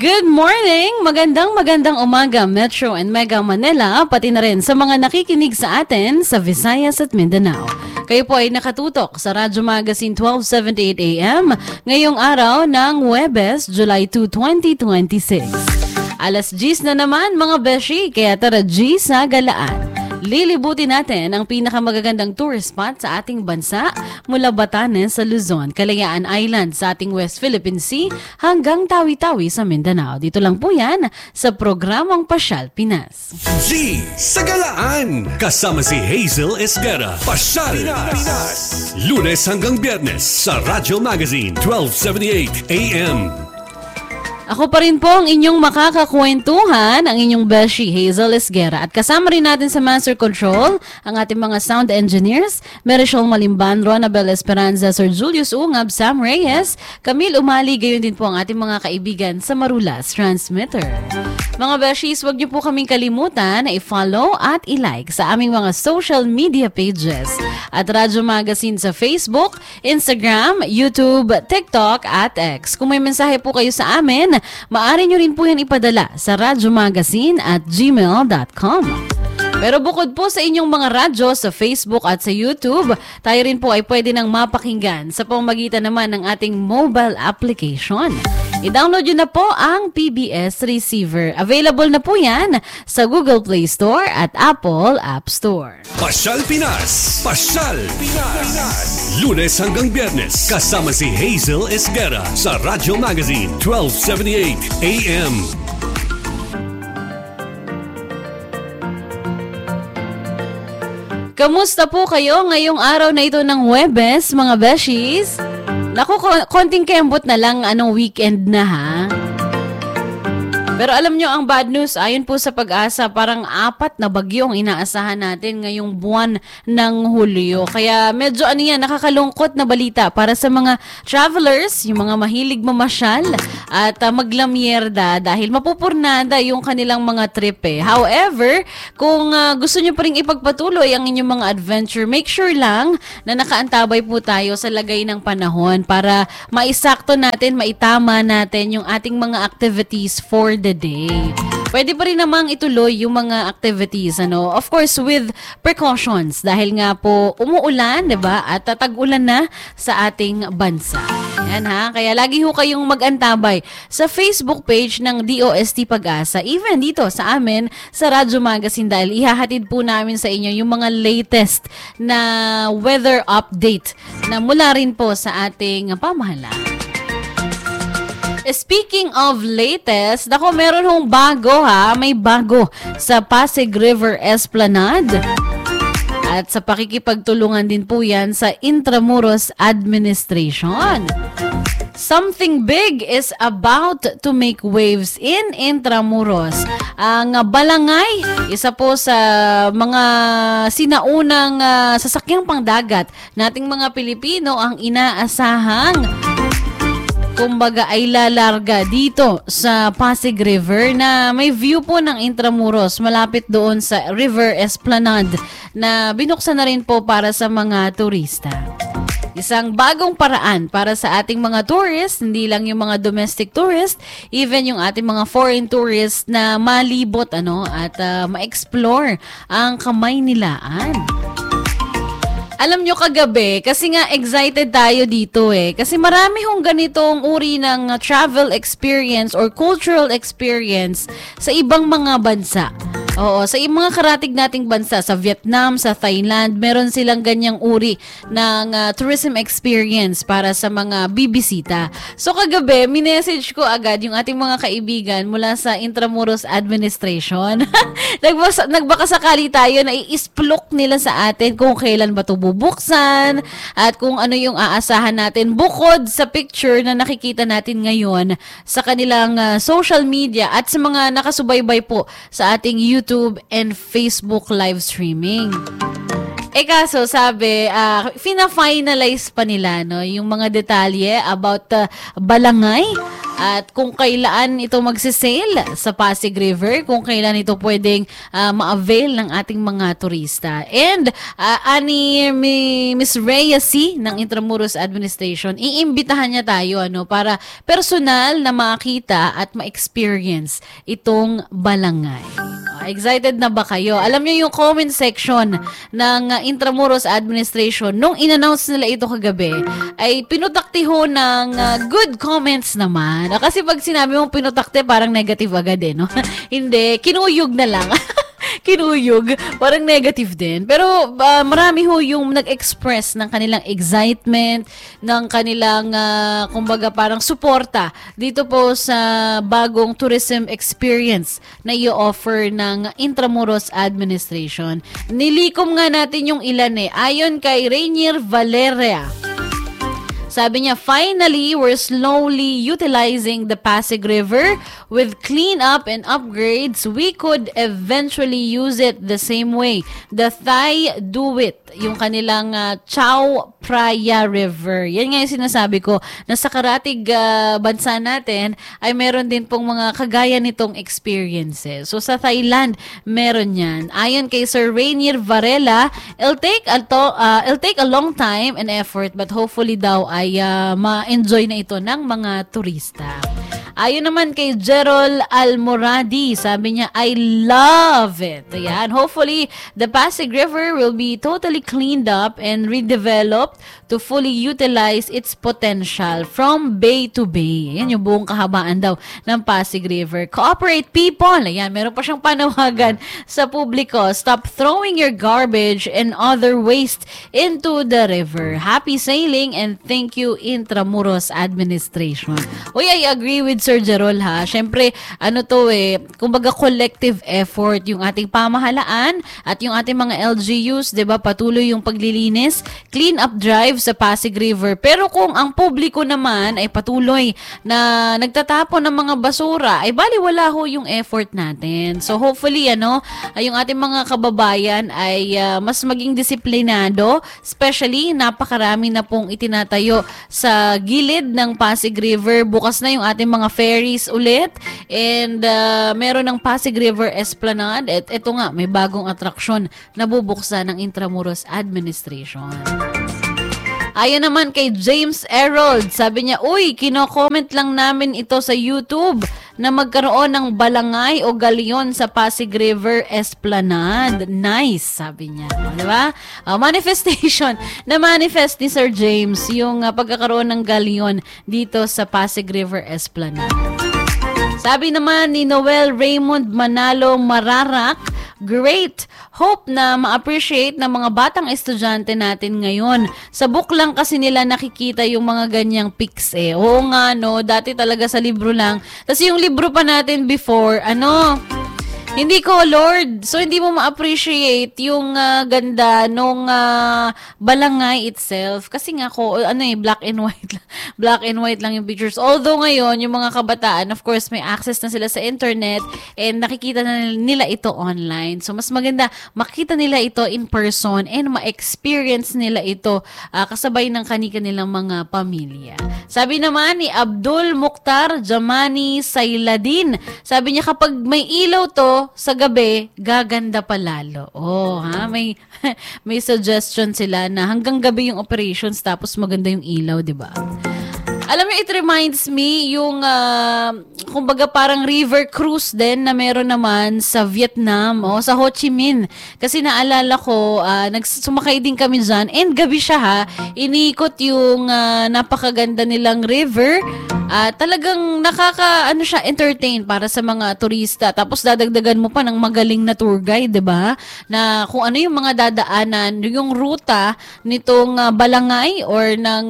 Good morning! Magandang umaga, Metro and Mega Manila, pati na rin sa mga nakikinig sa atin sa Visayas at Mindanao. Kayo po ay nakatutok sa Radyo Magazine 1278 AM ngayong araw ng Huwebes, July 2, 2026. Alas 10 na naman mga beshi, kaya tara G sa galaan. Lilibutin natin ang pinakamagagandang tourist spot sa ating bansa mula Batanes sa Luzon, Kalayaan Island sa ating West Philippine Sea hanggang Tawi-Tawi sa Mindanao. Dito lang po yan sa programang Pasyal Pinas. G sa galaan! Kasama si Hazel Esguerra. Pasyal Pinas! Lunes hanggang Biyernes sa Radyo Magazine 1278 AM. Ako pa rin po ang inyong makakakwentuhan, ang inyong beshi Hazel Esguerra. At kasama rin natin sa Master Control ang ating mga sound engineers, Merichel Malimban, Ronabel Esperanza, Sir Julius Ungab, Sam Reyes, Camille Umali, gayon din po ang ating mga kaibigan sa Marulas Transmitter. Mga beshies, huwag niyo po kaming kalimutan na i-follow at i-like sa aming mga social media pages at Radyo Magazine sa Facebook, Instagram, YouTube, TikTok at X. Kung may mensahe po kayo sa amin, maaari nyo rin po yan ipadala sa radyomagazine@gmail.com. Pero bukod po sa inyong mga radyo sa Facebook at sa YouTube, tayo rin po ay pwede nang mapakinggan sa pamamagitan naman ng ating mobile application. I-download nyo na po ang PBS Receiver. Available na po yan sa Google Play Store at Apple App Store. Pasyal Pinas! Pasyal Pinas! Lunes hanggang Biyernes, kasama si Hazel Esguerra sa Radyo Magazine 1278 AM. Kamusta po kayo ngayong araw na ito ng Huwebes, mga beshies? Naku, konting kembot na lang, weekend na ha? Pero alam nyo, ang bad news, ayon po sa Pag-asa, parang 4 na bagyo ang inaasahan natin ngayong buwan ng Hulyo. Kaya medyo nakakalungkot na balita para sa mga travelers, yung mga mahilig mamasyal at maglamyerda dahil mapupurnada yung kanilang mga trip eh. However, kung gusto nyo pa rin ipagpatuloy ang inyong mga adventure, make sure lang na nakaantabay po tayo sa lagay ng panahon para maisakto natin, maitama natin yung ating mga activities for the day. Pwede pa rin namang ituloy yung mga activities, of course with precautions dahil nga po umuulan, 'di ba? At tag-ulan na sa ating bansa. Yan ha, kaya lagi ho kayong mag-antabay sa Facebook page ng DOST Pag-asa, even dito sa amin sa Radyo Magazine dahil ihahatid po namin sa inyo yung mga latest na weather update na mula rin po sa ating pamahalaan. Speaking of latest, meron hong bago ha, may bago sa Pasig River Esplanade. At sa pakikipagtulungan din po yan sa Intramuros Administration. Something big is about to make waves in Intramuros. Ang Balangay, isa po sa mga sinaunang sasakyang pangdagat nating mga Pilipino ang inaasahang kumbaga ay lalarga dito sa Pasig River na may view po ng Intramuros malapit doon sa River Esplanade na binuksan na rin po para sa mga turista. Isang bagong paraan para sa ating mga tourists, hindi lang yung mga domestic tourists, even yung ating mga foreign tourists na malibot at ma-explore ang Kamaynilaan. Alam nyo kagabi, kasi nga excited tayo dito kasi marami hong ganitong uri ng travel experience or cultural experience sa ibang mga bansa. Oo, sa mga karatig nating bansa, sa Vietnam, sa Thailand, meron silang ganyang uri ng tourism experience para sa mga bibisita. So kagabi, minessage ko agad yung ating mga kaibigan mula sa Intramuros Administration. Nagbakasakali tayo na i-isplok nila sa atin kung kailan ba ito bubuksan at kung ano yung aasahan natin bukod sa picture na nakikita natin ngayon sa kanilang social media at sa mga nakasubaybay po sa ating YouTube and Facebook live streaming. Kaso sabi, fina-finalize pa nila yung mga detalye about Balangay at kung kailan ito magsisail sa Pasig River, kung kailan ito pwedeng ma-avail ng ating mga turista. And ani Miss Rhea C. ng Intramuros Administration, iimbitahan niya tayo para personal na makita at ma-experience itong balangay. Excited na ba kayo? Alam niyo yung comment section ng Intramuros Administration, nung in-announce nila ito kagabi, ay pinutakti ho ng good comments naman. Kasi pag sinabi mong pinutakti, parang negative agad no? Hindi, kinuyog na lang. Kinuyog, parang negative din. Pero marami ho yung nag-express ng kanilang excitement, ng kanilang, kumbaga parang suporta dito po sa bagong tourism experience na i-offer ng Intramuros Administration. Nilikom nga natin yung ilan Ayon kay Rainier Valeria, sabi niya, finally, we're slowly utilizing the Pasig River with cleanup and upgrades. We could eventually use it the same way. The Thai do it. Yung kanilang Chao Phraya River. Yan nga yung sinasabi ko, na sa karatig bansa natin ay meron din pong mga kagaya nitong experiences. So sa Thailand, meron yan. Ayon kay Sir Rainier Varela, it'll take a long time and effort, but hopefully daw ay ma-enjoy na ito ng mga turista. Ayon naman kay Gerald Almoradi, sabi niya, I love it. Ayan, hopefully, the Pasig River will be totally cleaned up and redeveloped to fully utilize its potential from bay to bay. Ayan yung buong kahabaan daw ng Pasig River. Cooperate people. Ayan, meron pa siyang panawagan sa publiko. Stop throwing your garbage and other waste into the river. Happy sailing and thank you, Intramuros Administration. Uy, I agree with Sir Jerol ha. Siyempre, kumbaga collective effort yung ating pamahalaan at yung ating mga LGUs, 'di ba? Patuloy yung paglilinis, clean up drive sa Pasig River. Pero kung ang publiko naman ay patuloy na nagtatapon ng mga basura, ay baliwala ho yung effort natin. So hopefully yung ating mga kababayan ay mas maging disiplinado, especially napakarami na pong itinatayo sa gilid ng Pasig River. Bukas na yung ating mga ferries ulit and meron ng Pasig River Esplanade at ito nga may bagong atraksyon na bubuksan ng Intramuros Administration. Ayon naman kay James Erold, sabi niya, uy, kino-comment lang namin ito sa YouTube na magkaroon ng balangay o galyon sa Pasig River Esplanade. Nice, sabi niya. Di ba? Manifestation na manifest ni Sir James yung pagkakaroon ng galyon dito sa Pasig River Esplanade. Sabi naman ni Noel Raymond Manalo Mararak, great! Hope na ma-appreciate ng mga batang estudyante natin ngayon. Sa book lang kasi nila nakikita yung mga ganyang pics Oo nga dati talaga sa libro lang. Tapos yung libro pa natin before, hindi colored. So, hindi mo ma-appreciate yung ganda nung balangay itself. Kasi nga black and white. Black and white lang yung pictures. Although ngayon, yung mga kabataan, of course, may access na sila sa internet and nakikita na nila ito online. So, mas maganda makita nila ito in person and ma-experience nila ito kasabay ng kanilang mga pamilya. Sabi naman ni Abdul Mukhtar Jamani Sayladin, sabi niya kapag may ilaw to, sa gabi, gaganda pa lalo. May suggestion sila na hanggang gabi yung operations tapos maganda yung ilaw, di ba? Alam mo, it reminds me yung, kumbaga parang river cruise din na meron naman sa Vietnam, sa Ho Chi Minh. Kasi naalala ko, sumakay din kami dyan, and gabi siya iniikot yung napakaganda nilang river. Talagang entertain para sa mga turista. Tapos dadagdagan mo pa ng magaling na tour guide, 'di ba? Na kung ano yung mga dadaanan, yung ruta nitong balangay or ng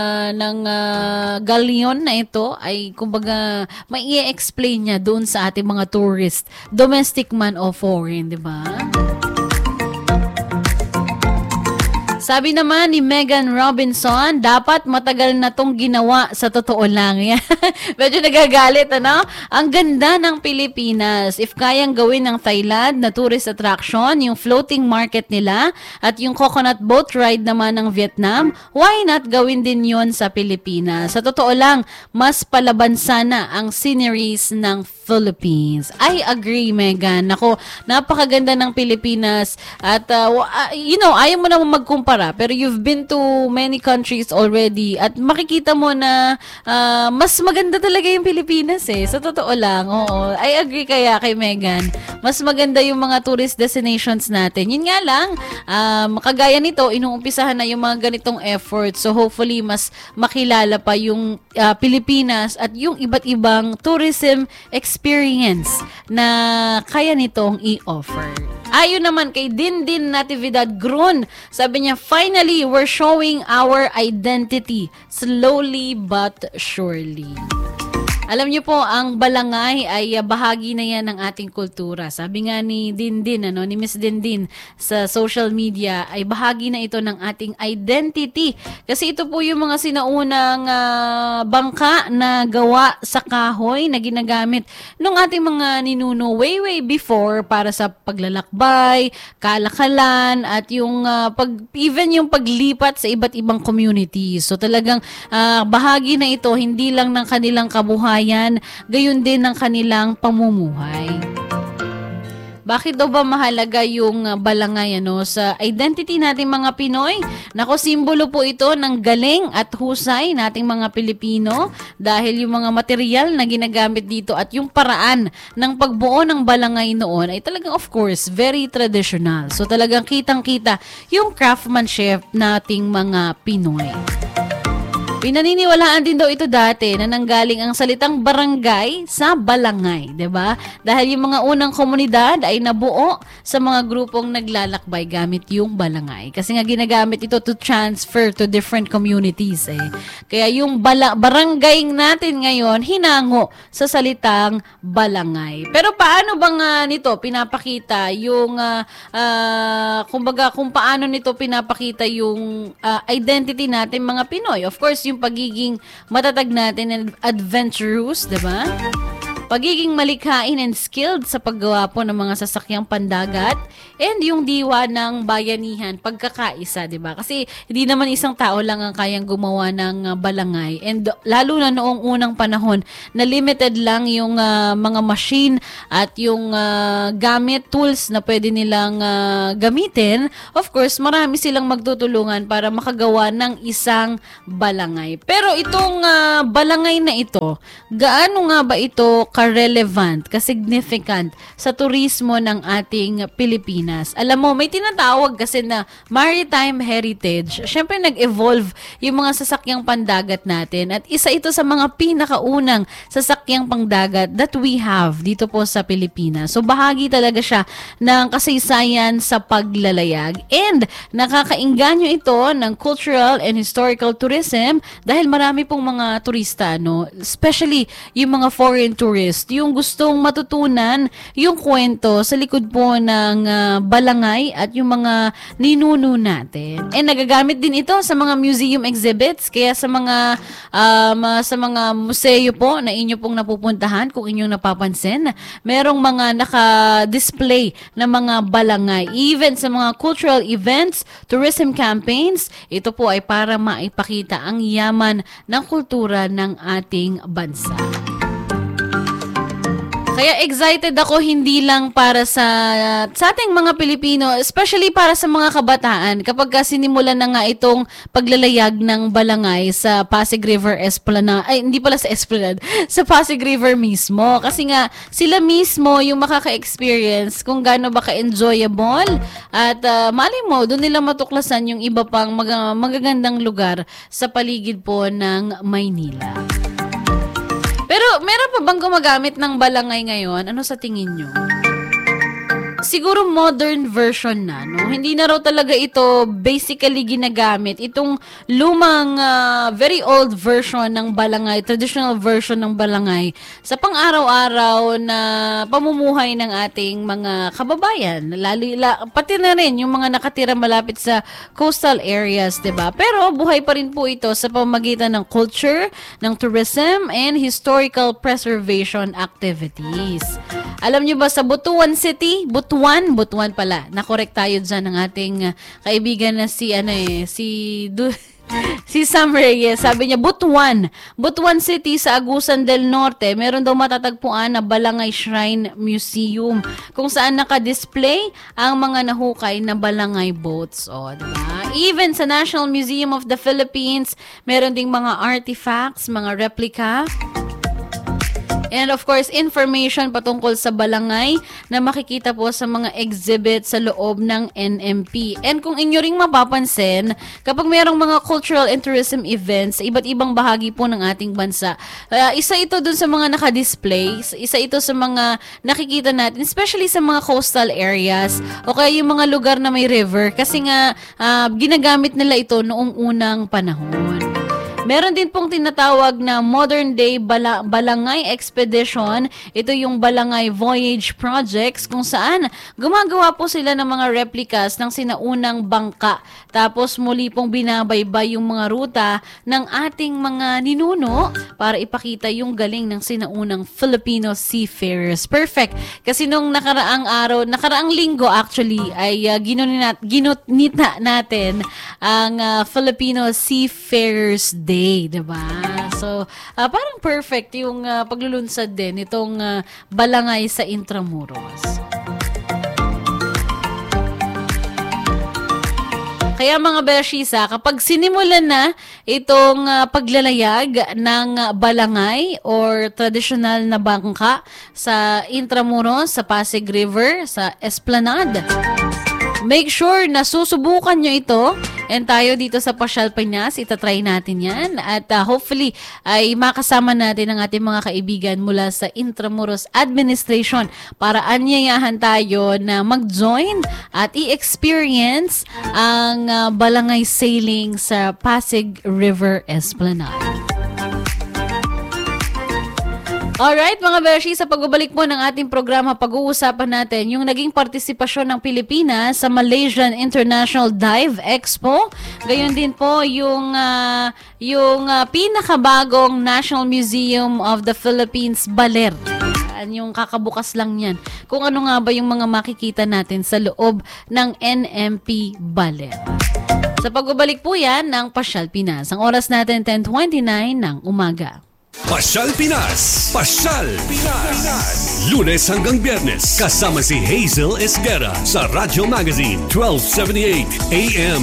galyon na ito ay kumbaga mai-explain niya doon sa ating mga tourist, domestic man o foreign, 'di ba? Sabi naman ni Megan Robinson, dapat matagal na tong ginawa sa totoo lang. Yan. Medyo nagagalit, ano? Ang ganda ng Pilipinas. If kayang gawin ng Thailand na tourist attraction, yung floating market nila, at yung coconut boat ride naman ng Vietnam, why not gawin din yon sa Pilipinas? Sa totoo lang, mas palaban sana ang sceneries ng Philippines. I agree, Megan. Ako, napakaganda ng Pilipinas at ayaw mo naman magkumpara pero you've been to many countries already at makikita mo na mas maganda talaga yung Pilipinas eh. Sa totoo lang, oo. I agree kaya kay Megan. Mas maganda yung mga tourist destinations natin. Yun nga lang, kagaya nito, inuumpisahan na yung mga ganitong efforts. So hopefully, mas makilala pa yung Pilipinas at yung iba't ibang tourism experience na kaya nitong i-offer. Ayon naman kay Dindin Natividad Grun, sabi niya, finally, we're showing our identity slowly but surely. Alam niyo po, ang balangay ay bahagi na yan ng ating kultura. Sabi nga ni Dindin, ni Miss Dindin sa social media, ay bahagi na ito ng ating identity. Kasi ito po yung mga sinaunang bangka na gawa sa kahoy na ginagamit ng ating mga ninuno way before para sa paglalakbay, kalakalan, at yung even yung paglipat sa iba't ibang communities. So talagang bahagi na ito, hindi lang ng kanilang kabuhayan, gayon din ng kanilang pamumuhay. Bakit daw ba mahalaga yung balangay sa identity nating mga Pinoy? Nako, simbolo po ito ng galing at husay nating mga Pilipino dahil yung mga material na ginagamit dito at yung paraan ng pagbuo ng balangay noon ay talagang, of course, very traditional. So talagang kitang-kita yung craftsmanship nating mga Pinoy. Pinaniniwalaan din daw ito dati na nanggaling ang salitang barangay sa balangay, 'di ba? Dahil yung mga unang komunidad ay nabuo sa mga grupong naglalakbay gamit yung balangay. Kasi nga ginagamit ito to transfer to different communities eh. Kaya yung barangay natin ngayon hinango sa salitang balangay. Pero paano bang nito pinapakita yung kumbaga kung paano nito pinapakita yung identity natin mga Pinoy? Of course, yung pagiging matatag natin and adventurous, diba? Pagiging malikhain and skilled sa paggawa po ng mga sasakyang pandagat, and yung diwa ng bayanihan, pagkakaisa, diba? Kasi hindi naman isang tao lang ang kayang gumawa ng balangay. And lalo na noong unang panahon na limited lang yung mga machine at yung gamit, tools na pwede nilang gamitin. Of course, marami silang magtutulungan para makagawa ng isang balangay. Pero itong balangay na ito, gaano nga ba ito ka-relevant, ka-significant sa turismo ng ating Pilipinas? Alam mo, may tinatawag kasi na maritime heritage. Siyempre, nag-evolve yung mga sasakyang pandagat natin at isa ito sa mga pinakaunang sasakyang pangdagat that we have dito po sa Pilipinas. So, bahagi talaga siya ng kasaysayan sa paglalayag and nakakainganyo ito ng cultural and historical tourism dahil marami pong mga turista, especially yung mga foreign tourists, yung gustong matutunan yung kwento sa likod po ng balangay at yung mga ninuno natin. And nagagamit din ito sa mga museum exhibits, kaya sa mga museo po na inyo pong napupuntahan, kung inyong napapansin, merong mga naka-display na mga balangay. Even sa mga cultural events, tourism campaigns, ito po ay para maipakita ang yaman ng kultura ng ating bansa. Kaya excited ako hindi lang para sa ating mga Pilipino, especially para sa mga kabataan kapag sinimulan na nga itong paglalayag ng balangay sa Pasig River Esplanade. Ay, hindi pala sa Esplanade, sa Pasig River mismo. Kasi nga, sila mismo yung makaka-experience kung gaano ba ka-enjoyable at malay mo, doon nila matuklasan yung iba pang magagandang lugar sa paligid po ng Maynila. Pero meron pa bang gumagamit ng balangay ngayon? Ano sa tingin nyo? siguro modern version na, no? Hindi na raw talaga ito basically ginagamit. Itong lumang, very old version ng balangay, traditional version ng balangay sa pang-araw-araw na pamumuhay ng ating mga kababayan. Pati na rin yung mga nakatira malapit sa coastal areas, 'di ba? Pero buhay pa rin po ito sa pamamagitan ng culture, ng tourism, and historical preservation activities. Alam nyo ba sa Butuan City, Butuan pala. Na-correct tayo dyan ng ating kaibigan na si Sam Reyes. Sabi niya, Butuan City sa Agusan del Norte, meron daw matatagpuan na Balangay Shrine Museum kung saan naka-display ang mga nahukay na balangay boats. O, diba? Even sa National Museum of the Philippines, meron ding mga artifacts, mga replica. And of course, information patungkol sa balangay na makikita po sa mga exhibit sa loob ng NMP. And kung inyo ring mapapansin, kapag mayroong mga cultural and tourism events sa iba't ibang bahagi po ng ating bansa, isa ito dun sa mga nakadisplay, isa ito sa mga nakikita natin, especially sa mga coastal areas o kaya yung mga lugar na may river kasi nga ginagamit nila ito noong unang panahon. Meron din pong tinatawag na modern day balangay expedition. Ito yung Balangay Voyage Projects kung saan gumagawa po sila ng mga replicas ng sinaunang bangka. Tapos muli pong binabaybay yung mga ruta ng ating mga ninuno para ipakita yung galing ng sinaunang Filipino seafarers. Perfect. Kasi nung nakaraang linggo actually ay ginunita natin ang Filipino Seafarers Day, diba? So, parang perfect yung paglulunsad din itong balangay sa Intramuros. Kaya mga Bershisa, kapag sinimulan na itong paglalayag ng balangay or traditional na bangka sa Intramuros, sa Pasig River, sa Esplanade, make sure na susubukan nyo ito. And tayo dito sa Pasyal Pinas, itatry natin yan. At hopefully ay makasama natin ang ating mga kaibigan mula sa Intramuros Administration para anyayahan tayo na mag-join at i-experience ang balangay sailing sa Pasig River Esplanade. Alright mga Beshi, sa pagbabalik po ng ating programa, pag-uusapan natin yung naging partisipasyon ng Pilipinas sa Malaysian International Dive Expo. Gayon din po yung pinakabagong National Museum of the Philippines, Baler. Yung kakabukas lang yan. Kung ano nga ba yung mga makikita natin sa loob ng NMP Baler. Sa pagbabalik po yan ng Pasyal Pinas. Ang oras natin 10:29 ng umaga. Pasyal Pinas! Pasyal Pinas! Lunes hanggang Biyernes, kasama si Hazel Esguerra sa Radyo Magazine 1278 AM.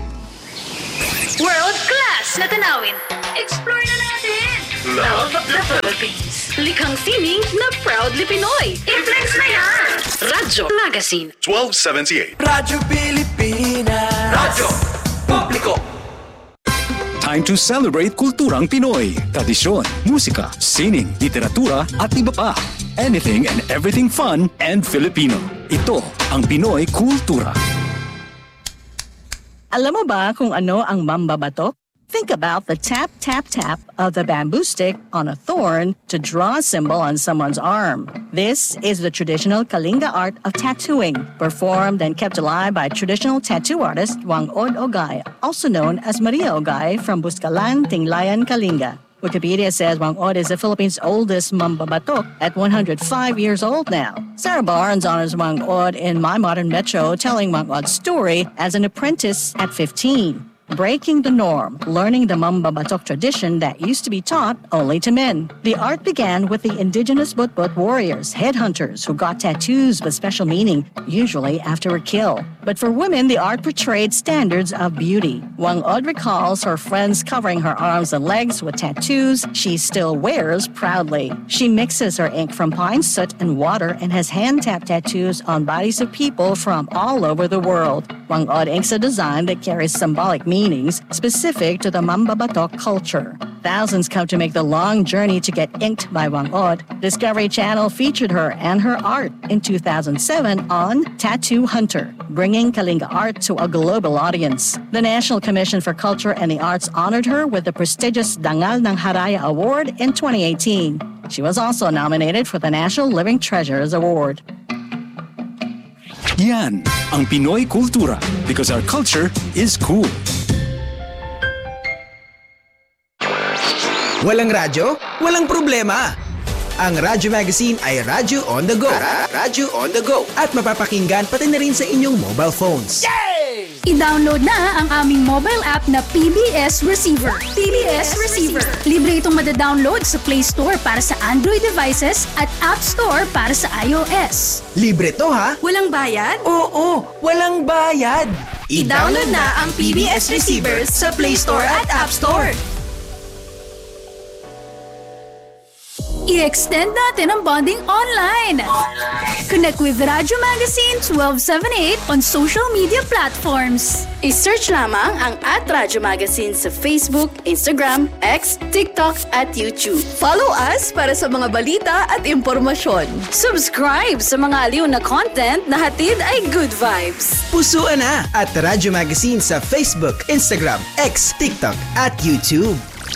World class na tanawin. Explore na natin. Love the Philippines. Likhang sining na proudly Pinoy. I-flex na yan. Radyo Magazine 1278. Radyo Pilipinas. Radyo Publiko. Time to celebrate kulturang Pinoy. Tradisyon, musika, sining, literatura at iba pa. Anything and everything fun and Filipino. Ito ang Pinoy Kultura. Alam mo ba kung ano ang mambabatok? Think about the tap, tap, tap of the bamboo stick on a thorn to draw a symbol on someone's arm. This is the traditional Kalinga art of tattooing, performed and kept alive by traditional tattoo artist Wangod Ogay, also known as Maria Ogay from Buscalan, Tinglayan, Kalinga. Wikipedia says Wangod is the Philippines' oldest mambabatok at 105 years old now. Sarah Barnes honors Wangod in My Modern Metro, telling Wangod's story as an apprentice at 15. Breaking the norm, learning the mambabatok tradition that used to be taught only to men. The art began with the indigenous Butbut warriors, headhunters, who got tattoos with special meaning, usually after a kill. But for women, the art portrayed standards of beauty. Wangod recalls her friends covering her arms and legs with tattoos she still wears proudly. She mixes her ink from pine soot and water and has hand-tapped tattoos on bodies of people from all over the world. Wangod inks a design that carries symbolic meaning meanings specific to the Mambabatok culture. Thousands come to make the long journey to get inked by Wang Od. Discovery Channel featured her and her art in 2007 on Tattoo Hunter, bringing Kalinga art to a global audience. The National Commission for Culture and the Arts honored her with the prestigious Dangal ng Haraya Award in 2018. She was also nominated for the National Living Treasures Award. Yan ang Pinoy Kultura because our culture is cool. Walang radyo? Walang problema. Ang Radyo Magazine ay Radyo on the go. Radyo on the go. At mapapakinggan pati na rin sa inyong mobile phones. I-download na ang aming mobile app na PBS Receiver. PBS Receiver. Libre itong madadownload sa Play Store para sa Android devices at App Store para sa iOS. Libre to ha? Walang bayad? Oo, walang bayad. I-download na ang PBS Receiver sa Play Store at App Store. I-extend natin ang bonding online. Connect with Radyo Magazine 1278 on social media platforms. I-search lamang ang @Radyo Magazine sa Facebook, Instagram, X, TikTok at YouTube. Follow us para sa mga balita at impormasyon. Subscribe sa mga aliw na content na hatid ay good vibes. Pusuan na at Radyo Magazine sa Facebook, Instagram, X, TikTok at YouTube.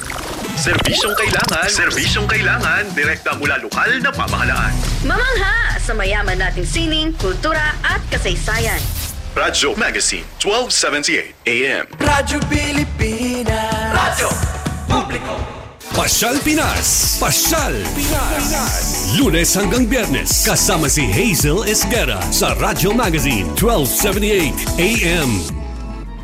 Serbisyong kailangan, direkta mula lokal na pamahalaan. Mamangha sa mayaman nating sining, kultura at kasaysayan. Radyo Magazine, 1278 AM. Radyo Pilipinas. Radyo Publiko. Pasyal Pinas. Pasyal Pinas. Lunes hanggang Biyernes, kasama si Hazel Esguerra sa Radyo Magazine 1278 AM.